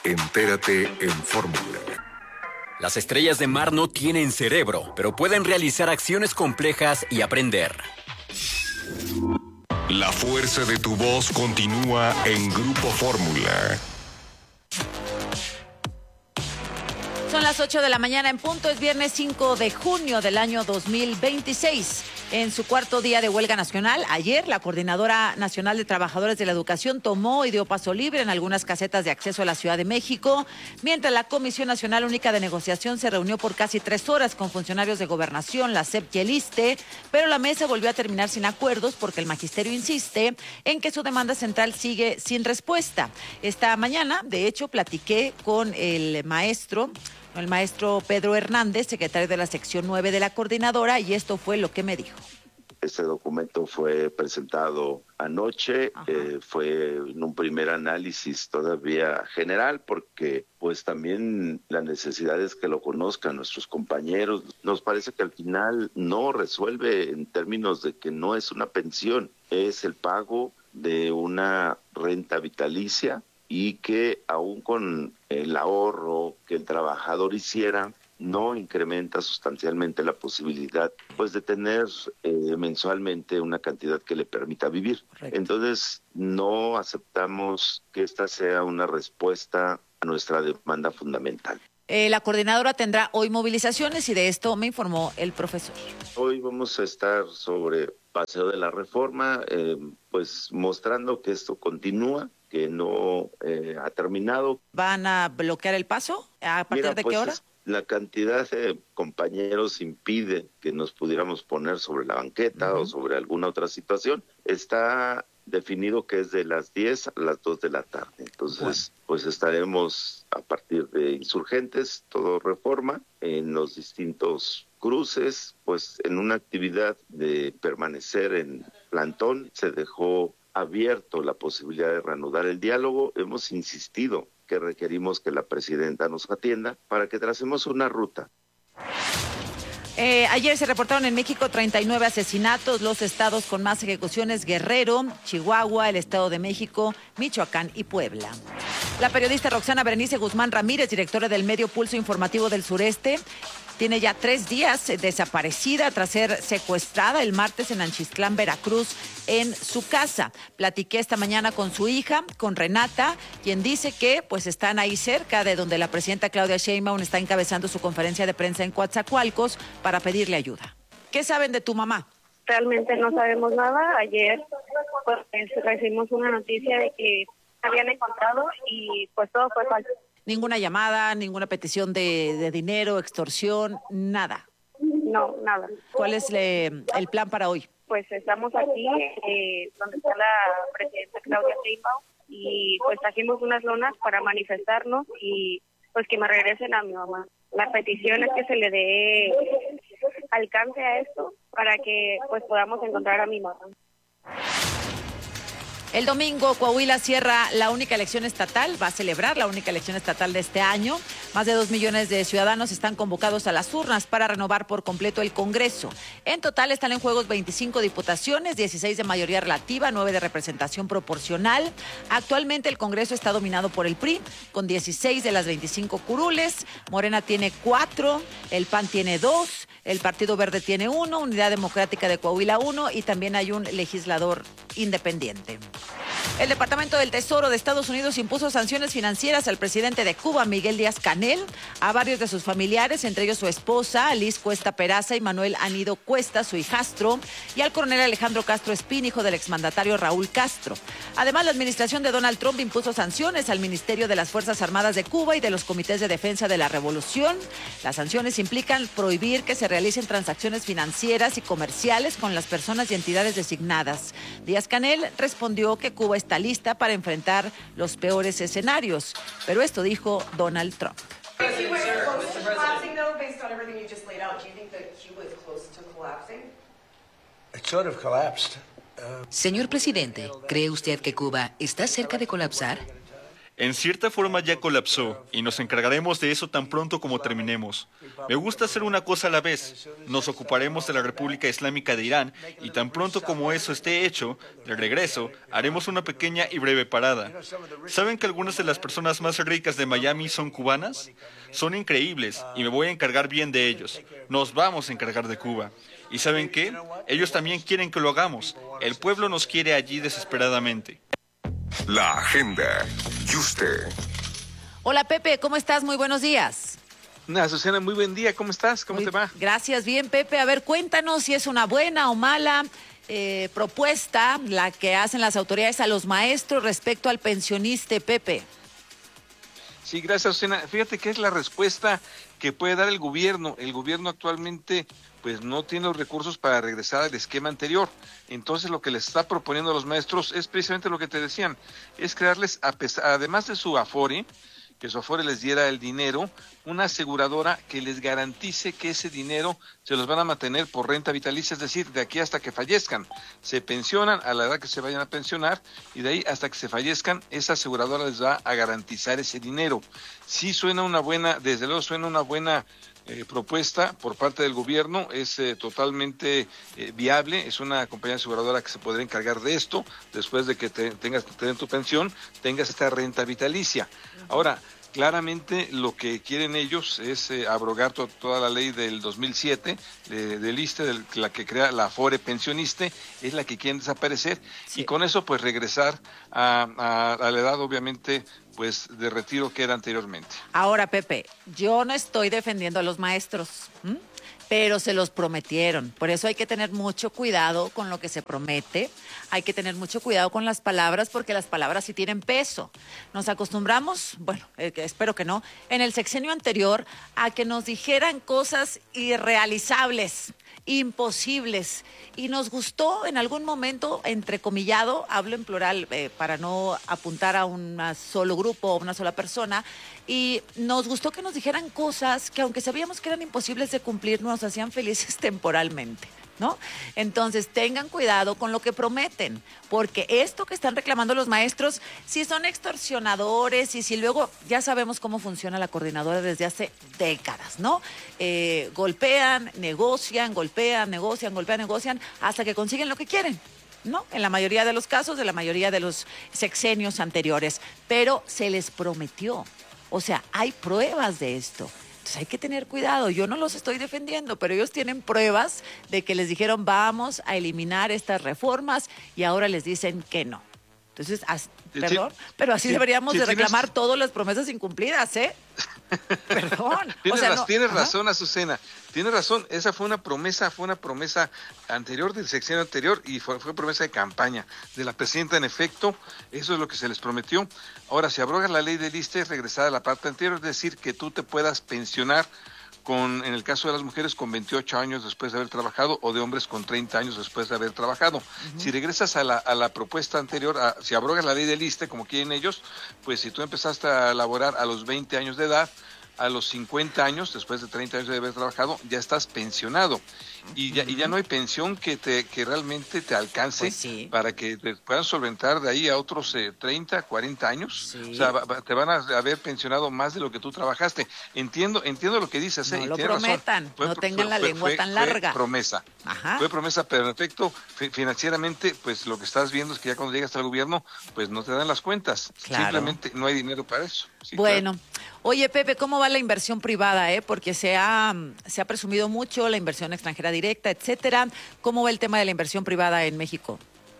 Entérate en Fórmula. Las estrellas de mar no tienen cerebro, pero pueden realizar acciones complejas y aprender. La fuerza de tu voz continúa en Grupo Fórmula. Son las 8 de la mañana en punto, es viernes 5 de junio del año 2026. En su cuarto día de huelga nacional, ayer la Coordinadora Nacional de Trabajadores de la Educación tomó y dio paso libre en algunas casetas de acceso a la Ciudad de México, mientras la Comisión Nacional Única de Negociación se reunió por casi 3 horas con funcionarios de Gobernación, la SEP y el ISSSTE, pero la mesa volvió a terminar sin acuerdos porque el magisterio insiste en que su demanda central sigue sin respuesta. Esta mañana, de hecho, platiqué con el maestro Pedro Hernández, secretario de la sección 9 de la coordinadora, y esto fue lo que me dijo. Este documento fue presentado anoche, fue en un primer análisis todavía general, porque pues también la necesidad es que lo conozcan nuestros compañeros. Nos parece que al final no resuelve en términos de que no es una pensión, es el pago de una renta vitalicia, y que aún con el ahorro que el trabajador hiciera, no incrementa sustancialmente la posibilidad pues de tener mensualmente una cantidad que le permita vivir. Correcto. Entonces, no aceptamos que esta sea una respuesta a nuestra demanda fundamental. La coordinadora tendrá hoy movilizaciones y de esto me informó el profesor. Hoy vamos a estar sobre Paseo de la Reforma, pues mostrando que esto continúa, que no ha terminado. ¿Van a bloquear el paso? ¿A partir de qué hora? La cantidad de compañeros impide que nos pudiéramos poner sobre la banqueta o sobre alguna otra situación. Está definido que es de las 10 a las 2 de la tarde. Entonces, pues estaremos a partir de Insurgentes, todo Reforma, en los distintos cruces, pues en una actividad de permanecer en plantón. Se dejó abierto la posibilidad de reanudar el diálogo. Hemos insistido que requerimos que la presidenta nos atienda para que tracemos una ruta. Ayer se reportaron en México 39 asesinatos, los estados con más ejecuciones: Guerrero, Chihuahua, el Estado de México, Michoacán y Puebla. La periodista Roxana Berenice Guzmán Ramírez, directora del medio Pulso Informativo del Sureste, tiene ya 3 días desaparecida tras ser secuestrada el martes en Anchixtlán, Veracruz, en su casa. Platiqué esta mañana con su hija, con Renata, quien dice que pues están ahí cerca de donde la presidenta Claudia Sheinbaum está encabezando su conferencia de prensa en Coatzacoalcos para pedirle ayuda. ¿Qué saben de tu mamá? Realmente no sabemos nada. Ayer pues recibimos una noticia de que habían encontrado y pues todo fue falso. Ninguna llamada, ninguna petición de dinero, extorsión, nada. No, nada. ¿Cuál es el plan para hoy? Pues estamos aquí donde está la presidenta Claudia Sheinbaum y pues trajimos unas lonas para manifestarnos y pues que me regresen a mi mamá. La petición es que se le dé alcance a esto para que pues podamos encontrar a mi mamá. El domingo, Coahuila cierra la única elección estatal, va a celebrar la única elección estatal de este año. Más de 2 millones de ciudadanos están convocados a las urnas para renovar por completo el Congreso. En total están en juegos 25 diputaciones, 16 de mayoría relativa, 9 de representación proporcional. Actualmente el Congreso está dominado por el PRI, con 16 de las 25 curules. Morena tiene 4, el PAN tiene 2, el Partido Verde tiene 1, Unidad Democrática de Coahuila 1 y también hay un legislador independiente. El Departamento del Tesoro de Estados Unidos impuso sanciones financieras al presidente de Cuba, Miguel Díaz-Canel, a varios de sus familiares, entre ellos su esposa, Liz Cuesta Peraza, y Manuel Anido Cuesta, su hijastro, y al coronel Alejandro Castro Espín, hijo del exmandatario Raúl Castro. Además, la administración de Donald Trump impuso sanciones al Ministerio de las Fuerzas Armadas de Cuba y de los Comités de Defensa de la Revolución. Las sanciones implican prohibir que se realicen transacciones financieras y comerciales con las personas y entidades designadas. Díaz-Canel respondió que Cuba está lista para enfrentar los peores escenarios, pero esto dijo Donald Trump. Señor presidente, ¿cree usted que Cuba está cerca de colapsar? En cierta forma ya colapsó y nos encargaremos de eso tan pronto como terminemos. Me gusta hacer una cosa a la vez. Nos ocuparemos de la República Islámica de Irán y tan pronto como eso esté hecho, de regreso, haremos una pequeña y breve parada. ¿Saben que algunas de las personas más ricas de Miami son cubanas? Son increíbles y me voy a encargar bien de ellos. Nos vamos a encargar de Cuba. ¿Y saben qué? Ellos también quieren que lo hagamos. El pueblo nos quiere allí desesperadamente. La agenda. ¿Y usted? Hola Pepe, ¿cómo estás? Muy buenos días. Azucena, muy buen día, ¿cómo estás? ¿Cómo te va? Gracias, bien Pepe. A ver, cuéntanos si es una buena o mala propuesta la que hacen las autoridades a los maestros respecto al pensionista, Pepe. Sí, gracias, Azucena. Fíjate que es la respuesta que puede dar el gobierno. El gobierno actualmente pues no tiene los recursos para regresar al esquema anterior. Entonces lo que les está proponiendo a los maestros es precisamente lo que te decían, es crearles, además de su Afore, que su Afore les diera el dinero, una aseguradora que les garantice que ese dinero se los van a mantener por renta vitalicia, es decir, de aquí hasta que fallezcan. Se pensionan a la edad que se vayan a pensionar y de ahí hasta que se fallezcan, esa aseguradora les va a garantizar ese dinero. Sí suena una buena, desde luego suena una buena propuesta por parte del gobierno, es totalmente viable, es una compañía aseguradora que se podría encargar de esto, después de que tengas tu pensión, tengas esta renta vitalicia. Ahora, claramente lo que quieren ellos es abrogar toda la ley del 2007, del ISSSTE, la que crea la Afore pensionista, es la que quieren desaparecer, sí. Y con eso pues regresar a la edad obviamente pues de retiro que era anteriormente. Ahora, Pepe, yo no estoy defendiendo a los maestros, pero se los prometieron. Por eso hay que tener mucho cuidado con lo que se promete. Hay que tener mucho cuidado con las palabras, porque las palabras sí tienen peso. Nos acostumbramos, bueno, espero que no, en el sexenio anterior a que nos dijeran cosas irrealizables, imposibles, y nos gustó en algún momento, entrecomillado, hablo en plural para no apuntar a un solo grupo o una sola persona, y nos gustó que nos dijeran cosas que aunque sabíamos que eran imposibles de cumplir, nos hacían felices temporalmente, ¿no? Entonces tengan cuidado con lo que prometen, porque esto que están reclamando los maestros, si son extorsionadores y si luego ya sabemos cómo funciona la coordinadora desde hace décadas, ¿no? Golpean, negocian, negocian hasta que consiguen lo que quieren, ¿no? En la mayoría de los casos, de la mayoría de los sexenios anteriores, pero se les prometió, o sea, hay pruebas de esto. Entonces hay que tener cuidado. Yo no los estoy defendiendo, pero ellos tienen pruebas de que les dijeron vamos a eliminar estas reformas y ahora les dicen que no. Entonces, perdón, pero así deberíamos de reclamar todas las promesas incumplidas, ¿eh? Perdón. Tienes razón, Azucena. Tienes razón. Esa fue una promesa anterior del sexenio anterior y fue promesa de campaña de la presidenta. En efecto, eso es lo que se les prometió. Ahora, si abrogas la ley del ISSSTE, es regresar a la parte anterior, es decir, que tú te puedas pensionar en el caso de las mujeres con 28 años después de haber trabajado o de hombres con 30 años después de haber trabajado. Uh-huh. Si regresas a la propuesta anterior, si abrogas la ley del ISSSTE como quieren ellos, pues si tú empezaste a laborar a los 20 años de edad, a los 50 años, después de 30 años de haber trabajado, ya estás pensionado. Y ya no hay pensión que realmente te alcance, pues sí, para que te puedan solventar de ahí a otros 30, 40 años. Sí. O sea, te van a haber pensionado más de lo que tú trabajaste. Entiendo lo que dices. No lo prometan, no tengan la lengua tan larga. Fue promesa, pero en efecto, financieramente, pues lo que estás viendo es que ya cuando llegas al gobierno, pues no te dan las cuentas. Claro. Simplemente no hay dinero para eso. Sí, bueno, claro. Oye, Pepe, ¿cómo va la inversión privada? Porque se ha presumido mucho la inversión extranjera directa, etcétera. ¿Cómo va el tema de la inversión privada en México?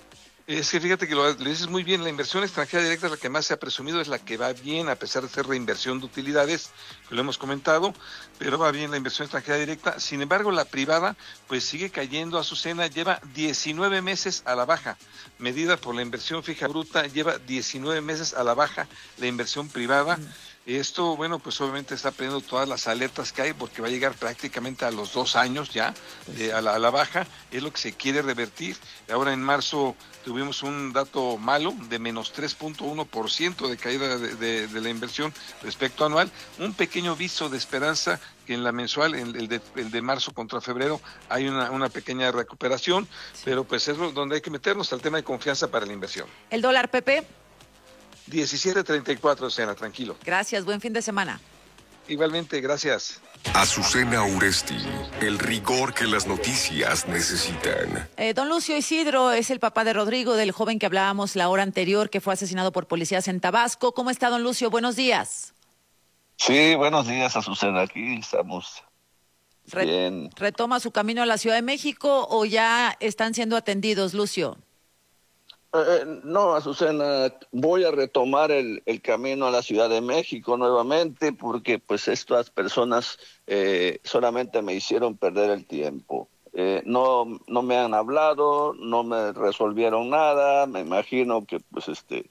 Es que fíjate que lo dices muy bien, la inversión extranjera directa es la que más se ha presumido, es la que va bien a pesar de ser reinversión de utilidades, que lo hemos comentado, pero va bien la inversión extranjera directa. Sin embargo, la privada pues sigue cayendo, Azucena, lleva 19 meses a la baja, medida por la inversión fija bruta, lleva 19 meses a la baja la inversión privada. Esto, bueno, pues obviamente está prendiendo todas las alertas que hay porque va a llegar prácticamente a los 2 años ya a la baja, es lo que se quiere revertir. Ahora en marzo tuvimos un dato malo de menos 3.1% de caída de la inversión respecto anual, un pequeño viso de esperanza que en la mensual, el de marzo contra febrero, hay una pequeña recuperación, sí, pero pues es donde hay que meternos al tema de confianza para la inversión. ¿El dólar, Pepe? 17:34, Azucena, tranquilo. Gracias, buen fin de semana. Igualmente, gracias. Azucena Uresti, el rigor que las noticias necesitan. Don Lucio Isidro es el papá de Rodrigo, del joven que hablábamos la hora anterior, que fue asesinado por policías en Tabasco. ¿Cómo está, don Lucio? Buenos días. Sí, buenos días, Azucena. Aquí estamos bien. ¿Retoma su camino a la Ciudad de México o ya están siendo atendidos, Lucio? No, Azucena, voy a retomar el camino a la Ciudad de México nuevamente porque pues estas personas solamente me hicieron perder el tiempo. No me han hablado, no me resolvieron nada. Me imagino que pues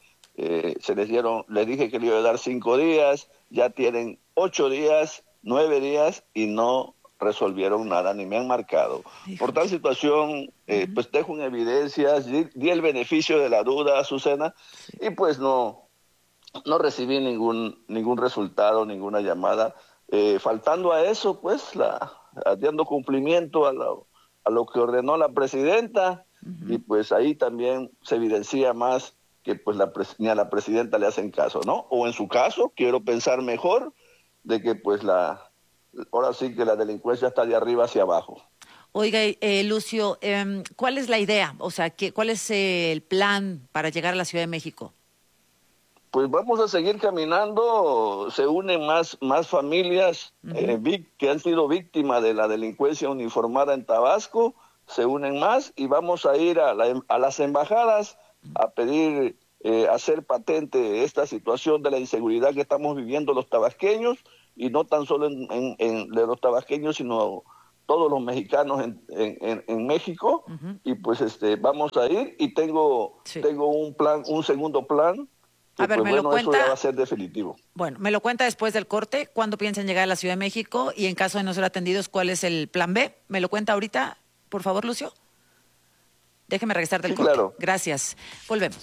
les dije que le iba a dar 5 días, ya tienen 8 días, 9 días y no resolvieron nada, ni me han marcado. Por tal situación, pues dejo en evidencias, di el beneficio de la duda, Azucena, y pues no recibí ningún resultado, ninguna llamada. Faltando a eso, pues, dando cumplimiento a lo que ordenó la presidenta, y pues ahí también se evidencia más que pues ni a la presidenta le hacen caso, ¿no? O en su caso, quiero pensar mejor, de que pues ahora sí que la delincuencia está de arriba hacia abajo. Oiga, Lucio, ¿cuál es la idea? O sea, ¿cuál es el plan para llegar a la Ciudad de México? Pues vamos a seguir caminando, se unen más familias que han sido víctimas de la delincuencia uniformada en Tabasco, se unen más y vamos a ir a las embajadas a pedir, hacer patente esta situación de la inseguridad que estamos viviendo los tabasqueños, y no tan solo de los tabasqueños, sino todos los mexicanos en México, y pues vamos a ir, y tengo un segundo plan, que a ver, pues, eso ya va a ser definitivo. Bueno, me lo cuenta después del corte, ¿cuándo piensan llegar a la Ciudad de México? Y en caso de no ser atendidos, ¿cuál es el plan B? ¿Me lo cuenta ahorita, por favor, Lucio? Déjeme regresar del corte. Claro. Gracias. Volvemos.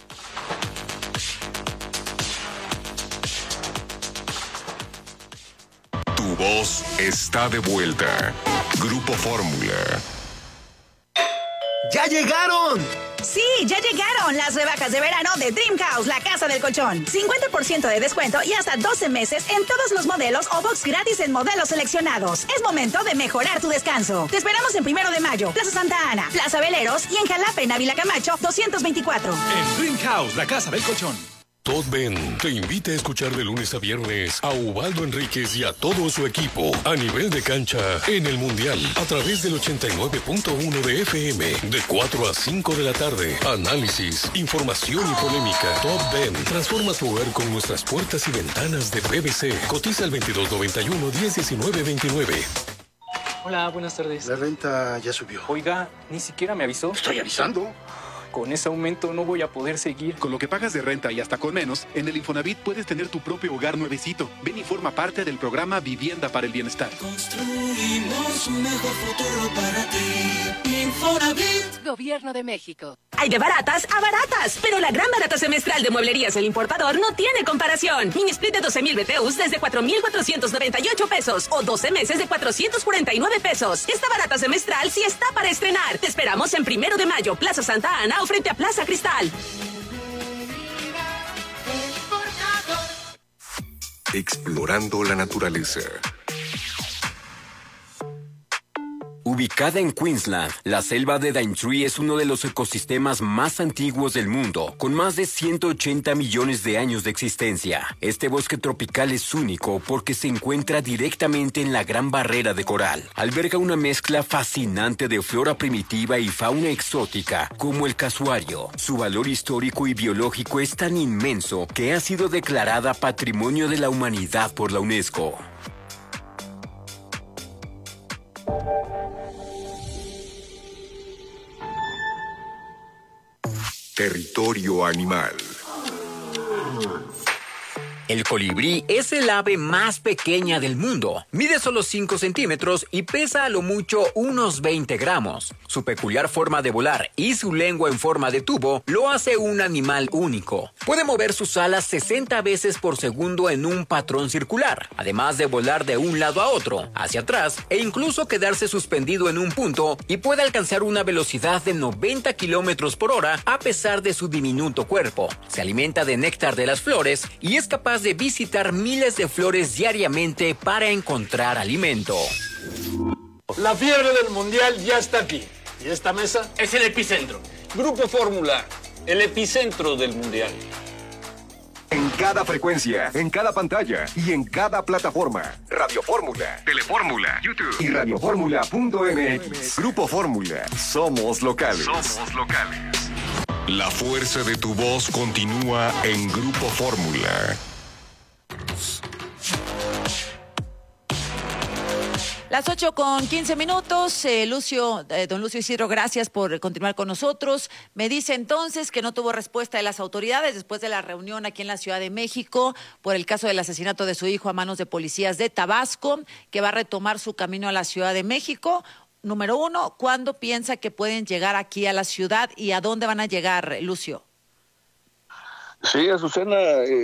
Tu voz está de vuelta. Grupo Fórmula. ¡Ya llegaron! Sí, ya llegaron las rebajas de verano de Dream House, la casa del colchón. 50% de descuento y hasta 12 meses en todos los modelos o box gratis en modelos seleccionados. Es momento de mejorar tu descanso. Te esperamos en 1 de Mayo, Plaza Santa Ana, Plaza Veleros y en Jalapa, en Ávila Camacho, 224. En Dream House, la casa del colchón. Todd Ben te invita a escuchar de lunes a viernes a Ubaldo Enríquez y a todo su equipo a nivel de cancha en el Mundial a través del 89.1 de FM de 4 a 5 de la tarde. Análisis, información y polémica. Todd Ben transforma tu hogar con nuestras puertas y ventanas de PVC. Cotiza al 2291-101929. Hola, buenas tardes. La renta ya subió. Oiga, ni siquiera me avisó. Estoy avisando. Con ese aumento no voy a poder seguir. Con lo que pagas de renta y hasta con menos, en el Infonavit puedes tener tu propio hogar nuevecito. Ven y forma parte del programa Vivienda para el Bienestar. Construimos un mejor futuro para ti. Infonavit. Gobierno de México. Hay de baratas a baratas, pero la gran barata semestral de Mueblerías El Importador no tiene comparación. Mini split de 12,000 BTUs desde 4,498 pesos o 12 meses de 449 pesos. Esta barata semestral sí está para estrenar. Te esperamos en 1 de Mayo, Plaza Santa Ana o frente a Plaza Cristal. Explorando la naturaleza. Ubicada en Queensland, la selva de Daintree es uno de los ecosistemas más antiguos del mundo, con más de 180 millones de años de existencia. Este bosque tropical es único porque se encuentra directamente en la Gran Barrera de Coral. Alberga una mezcla fascinante de flora primitiva y fauna exótica, como el casuario. Su valor histórico y biológico es tan inmenso que ha sido declarada Patrimonio de la Humanidad por la UNESCO. Territorio animal. El colibrí es el ave más pequeña del mundo. Mide solo 5 centímetros y pesa a lo mucho unos 20 gramos. Su peculiar forma de volar y su lengua en forma de tubo lo hace un animal único. Puede mover sus alas 60 veces por segundo en un patrón circular, además de volar de un lado a otro, hacia atrás e incluso quedarse suspendido en un punto, y puede alcanzar una velocidad de 90 kilómetros por hora a pesar de su diminuto cuerpo. Se alimenta de néctar de las flores y es capaz de visitar miles de flores diariamente para encontrar alimento. La fiebre del mundial ya está aquí. ¿Y esta mesa? Es el epicentro. Grupo Fórmula, el epicentro del mundial. En cada frecuencia, en cada pantalla y en cada plataforma. Radio Fórmula, Telefórmula, YouTube y radioformula.mx. Grupo Fórmula. Somos locales. Somos locales. La fuerza de tu voz continúa en Grupo Fórmula. Las 8:15. Don Lucio Isidro, gracias por continuar con nosotros. Me dice entonces que no tuvo respuesta de las autoridades después de la reunión aquí en la Ciudad de México por el caso del asesinato de su hijo a manos de policías de Tabasco, que va a retomar su camino a la Ciudad de México. Número 1, ¿cuándo piensa que pueden llegar aquí a la ciudad y a dónde van a llegar, Lucio? Sí, Azucena,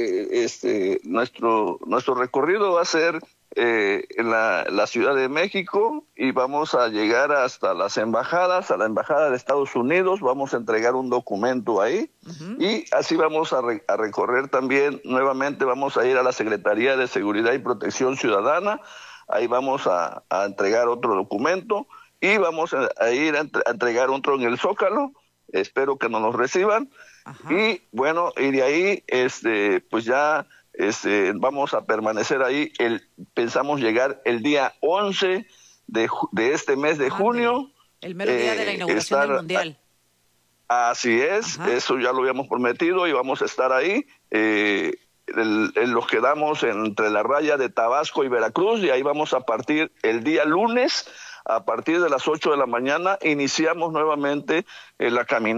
nuestro recorrido va a ser en la Ciudad de México y vamos a llegar hasta las embajadas, a la Embajada de Estados Unidos, vamos a entregar un documento ahí y así vamos a recorrer también, nuevamente vamos a ir a la Secretaría de Seguridad y Protección Ciudadana, ahí vamos a entregar otro documento y vamos a ir a entregar otro en el Zócalo, espero que nos lo reciban. Ajá. Y bueno, y de ahí pues ya vamos a permanecer ahí, pensamos llegar el día 11 de este mes de junio. El mero día de la inauguración del Mundial. Así es, ajá, eso ya lo habíamos prometido y vamos a estar ahí. Los quedamos entre la raya de Tabasco y Veracruz y ahí vamos a partir el día lunes a partir de las 8 de la mañana, iniciamos nuevamente la caminata.